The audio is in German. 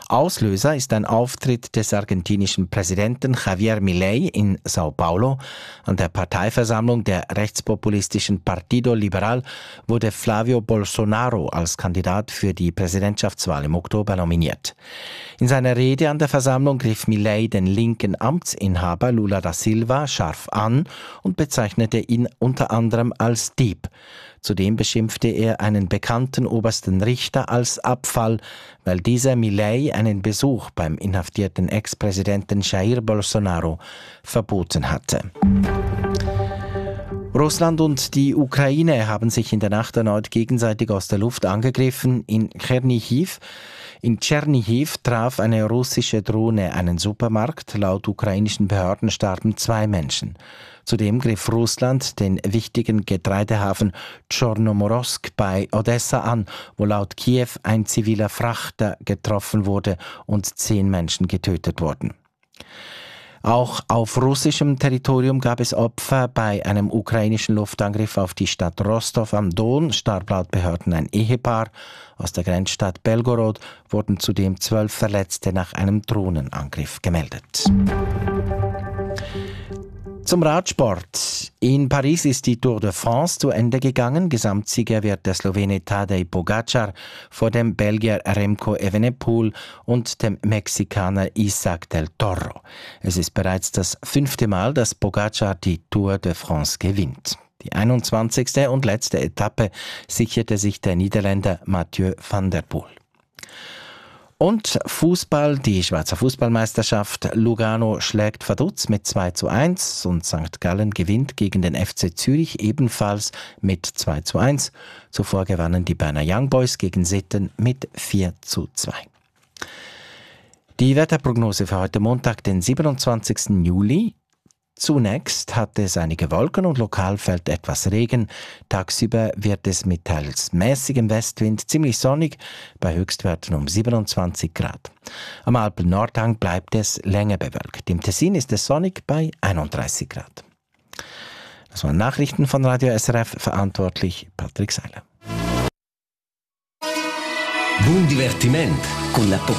Auslöser ist ein Auftritt des argentinischen Präsidenten Javier Milei in Sao Paulo. An der Parteiversammlung der rechtspopulistischen Partido Liberal wurde Flavio Bolsonaro als Kandidat für die Präsidentschaftswahl im Oktober nominiert. In seiner Rede an der Versammlung griff Milei den linken Amtsinhaber Lula da Silva scharf an und bezeichnete ihn unter anderem als Dieb. Zudem beschimpfte er einen bekannten obersten Richter als Abfall, weil dieser Milei einen Besuch beim inhaftierten Ex-Präsidenten Jair Bolsonaro verboten hatte. Russland und die Ukraine haben sich in der Nacht erneut gegenseitig aus der Luft angegriffen. In Tschernihiv traf eine russische Drohne einen Supermarkt. Laut ukrainischen Behörden starben 2 Menschen. Zudem griff Russland den wichtigen Getreidehafen Tschornomorsk bei Odessa an, wo laut Kiew ein ziviler Frachter getroffen wurde und 10 Menschen getötet wurden. Auch auf russischem Territorium gab es Opfer. Bei einem ukrainischen Luftangriff auf die Stadt Rostov am Don starb laut Behörden ein Ehepaar. Aus der Grenzstadt Belgorod wurden zudem 12 Verletzte nach einem Drohnenangriff gemeldet. Zum Radsport. In Paris ist die Tour de France zu Ende gegangen. Gesamtsieger wird der Slowene Tadej Pogačar vor dem Belgier Remco Evenepoel und dem Mexikaner Isaac del Toro. Es ist bereits das 5. Mal, dass Pogačar die Tour de France gewinnt. Die 21. und letzte Etappe sicherte sich der Niederländer Mathieu van der Poel. Und Fußball, die Schweizer Fußballmeisterschaft. Lugano schlägt Vaduz mit 2:1 und St. Gallen gewinnt gegen den FC Zürich ebenfalls mit 2:1. Zuvor gewannen die Berner Young Boys gegen Sitten mit 4:2. Die Wetterprognose für heute Montag, den 27. Juli. Zunächst hat es einige Wolken und lokal fällt etwas Regen. Tagsüber wird es mit teils mäßigem Westwind ziemlich sonnig, bei Höchstwerten um 27 Grad. Am Alpen-Nordhang bleibt es länger bewölkt. Im Tessin ist es sonnig bei 31 Grad. Das waren Nachrichten von Radio SRF, verantwortlich Patrick Seiler. Buon divertimento con la